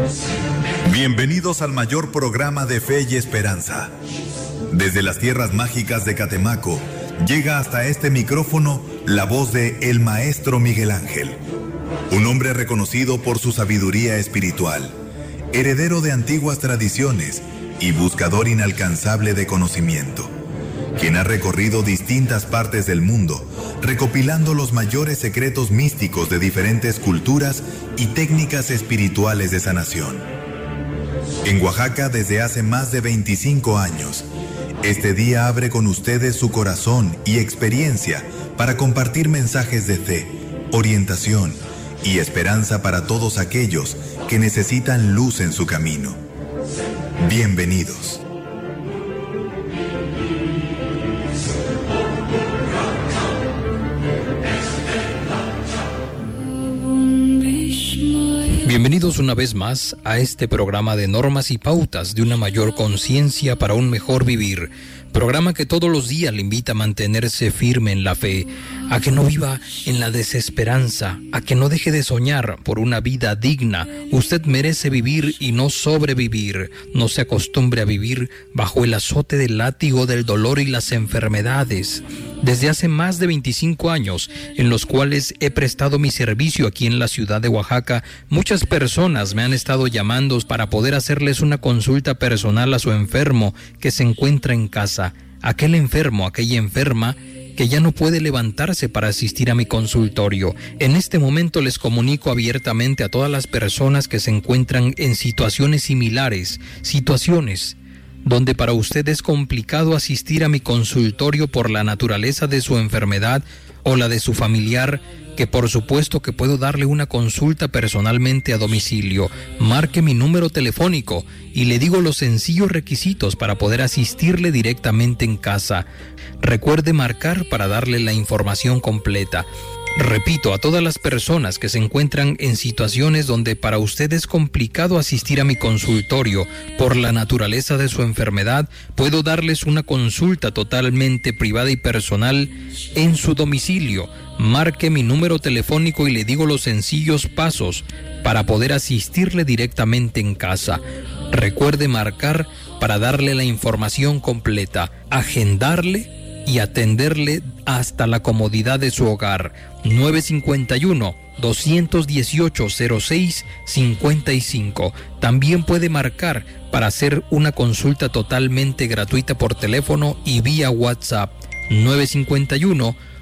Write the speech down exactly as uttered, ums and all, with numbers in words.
Bienvenidos al mayor programa de fe y esperanza. Desde las tierras mágicas de Catemaco, llega hasta este micrófono la voz de el Maestro Miguel Ángel, un hombre reconocido por su sabiduría espiritual, heredero de antiguas tradiciones y buscador inalcanzable de conocimiento, quien ha recorrido distintas partes del mundo, recopilando los mayores secretos místicos de diferentes culturas y técnicas espirituales de sanación. En Oaxaca, desde hace más de veinticinco años, este día abre con ustedes su corazón y experiencia para compartir mensajes de fe, orientación y esperanza para todos aquellos que necesitan luz en su camino. Bienvenidos. Bienvenidos una vez más a este programa de normas y pautas de una mayor conciencia para un mejor vivir. Programa que todos los días le invita a mantenerse firme en la fe, a que no viva en la desesperanza, a que no deje de soñar por una vida digna. Usted merece vivir y no sobrevivir. No se acostumbre a vivir bajo el azote del látigo del dolor y las enfermedades. Desde hace más de veinticinco años, en los cuales he prestado mi servicio aquí en la ciudad de Oaxaca, muchas personas me han estado llamando para poder hacerles una consulta personal a su enfermo que se encuentra en casa. Aquel enfermo, aquella enferma que ya no puede levantarse para asistir a mi consultorio. En este momento les comunico abiertamente a todas las personas que se encuentran en situaciones similares, situaciones donde para usted es complicado asistir a mi consultorio por la naturaleza de su enfermedad o la de su familiar, que por supuesto que puedo darle una consulta personalmente a domicilio. Marque mi número telefónico y le digo los sencillos requisitos para poder asistirle directamente en casa. Recuerde marcar para darle la información completa. Repito, a todas las personas que se encuentran en situaciones donde para usted es complicado asistir a mi consultorio por la naturaleza de su enfermedad, puedo darles una consulta totalmente privada y personal en su domicilio. Marque mi número telefónico y le digo los sencillos pasos para poder asistirle directamente en casa. Recuerde marcar para darle la información completa, agendarle y atenderle hasta la comodidad de su hogar. nueve cinco uno, dos uno ocho, cero seis cinco cinco. También puede marcar para hacer una consulta totalmente gratuita por teléfono y vía WhatsApp. nueve cinco uno,